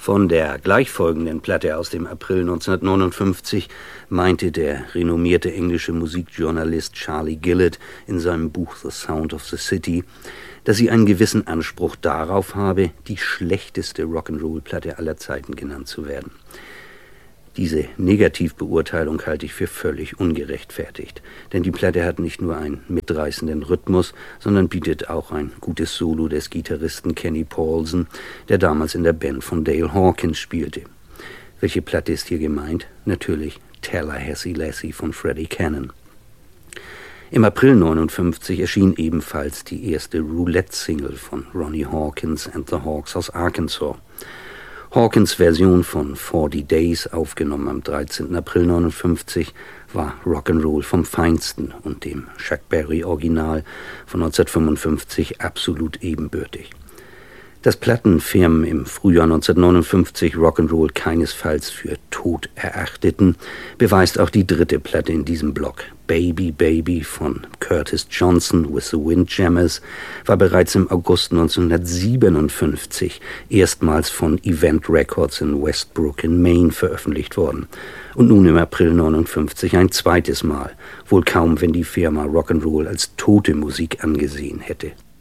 Von der gleichfolgenden Platte aus dem April 1959 meinte der renommierte englische Musikjournalist Charlie Gillett in seinem Buch The Sound of the City, dass sie einen gewissen Anspruch darauf habe, die schlechteste Rock'n'Roll-Platte aller Zeiten genannt zu werden. Diese Negativbeurteilung halte ich für völlig ungerechtfertigt, denn die Platte hat nicht nur einen mitreißenden Rhythmus, sondern bietet auch ein gutes Solo des Gitarristen Kenny Paulson, der damals in der Band von Dale Hawkins spielte. Welche Platte ist hier gemeint? Natürlich Tallahassee Lassie von Freddie Cannon. Im April 1959 erschien ebenfalls die erste Roulette-Single von Ronnie Hawkins and the Hawks aus Arkansas. Hawkins' Version von 40 Days, aufgenommen am 13. April 1959, war Rock'n'Roll vom Feinsten und dem Chuck Berry Original von 1955 absolut ebenbürtig. Dass Plattenfirmen im Frühjahr 1959 Rock'n'Roll keinesfalls für tot erachteten, beweist auch die dritte Platte in diesem Block. Baby Baby von Curtis Johnson with the Windjammers war bereits im August 1957 erstmals von Event Records in Westbrook in Maine veröffentlicht worden und nun im April 1959 ein zweites Mal, wohl kaum, wenn die Firma Rock'n'Roll als tote Musik angesehen hätte.